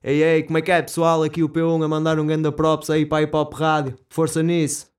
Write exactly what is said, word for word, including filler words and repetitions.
Ei, ei, como é que é pessoal? Aqui o P um a mandar um ganda props aí para a Hip Hop Rádio. Força nisso.